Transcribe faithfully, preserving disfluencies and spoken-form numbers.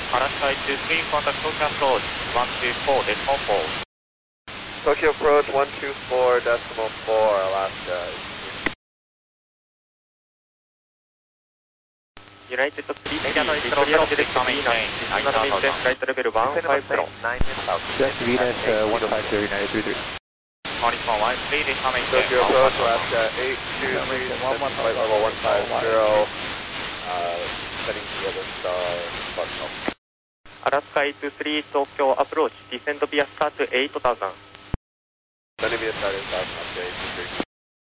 Alaska eight two three, contact Tokyo approach one two four decimal four. Tokyo approach one two four decimal four, Alaska. United three three, Victoria Direct Venus, nine thousand. Flight level one five zero. Just Venus uh, one five zero, United three three. Nippon one three, incoming Tokyo approach, Alaska eight two three, flight level one five zero, uh, setting to the other star, Bucknell. Alaska eight two three, Tokyo approach, descend via start to eight thousand. Descend via start to eight thousand.